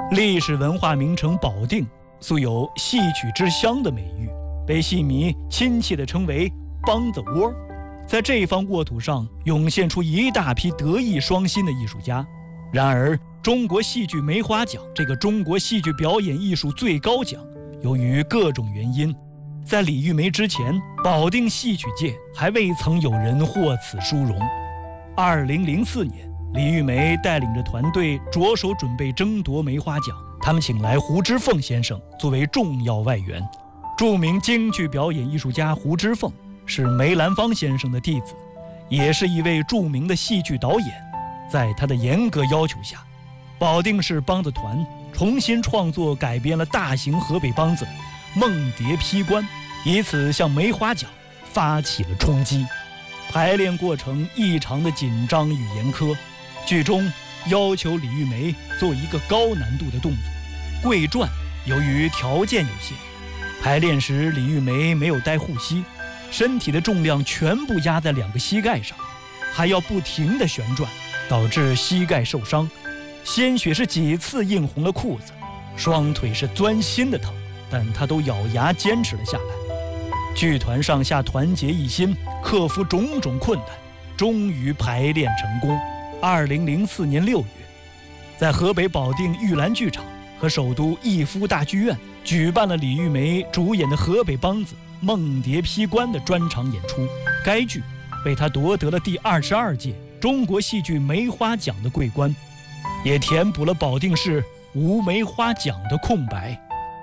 历史文化名城保定素有戏曲之乡的美誉，被戏迷亲切地称为梆子窝。在这方沃土上涌现出一大批德艺双馨的艺术家。然而中国戏剧梅花奖这个中国戏剧表演艺术最高奖，由于各种原因，在李玉梅之前，保定戏曲界还未曾有人获此殊荣。2004年，李玉梅带领着团队着手准备争夺梅花奖，他们请来胡芝凤先生作为重要外援。著名京剧表演艺术家胡芝凤是梅兰芳先生的弟子，也是一位著名的戏剧导演。在他的严格要求下，保定市梆子团重新创作改编了大型河北梆子《梦蝶披冠》，以此向梅花奖发起了冲击。排练过程异常的紧张与严苛，剧中要求李玉梅做一个高难度的动作跪转，由于条件有限，排练时李玉梅没有带护膝，身体的重量全部压在2个膝盖上，还要不停地旋转，导致膝盖受伤，鲜血是几次映红了裤子，双腿是钻心的疼，但她都咬牙坚持了下来。剧团上下团结一心，克服种种困难，终于排练成功。2004年6月，在河北保定玉兰剧场和首都逸夫大剧院举办了李玉梅主演的河北梆子《梦蝶披冠》的专场演出。该剧为她夺得了第22届中国戏剧梅花奖的桂冠，也填补了保定市无梅花奖的空白。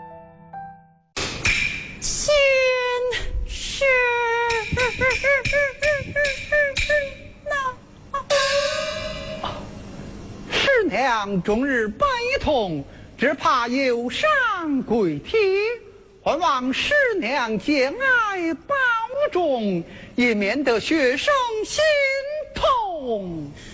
先生， 师娘终日悲痛，只怕有伤贵体，还望师娘节哀保重，也免得学生心痛。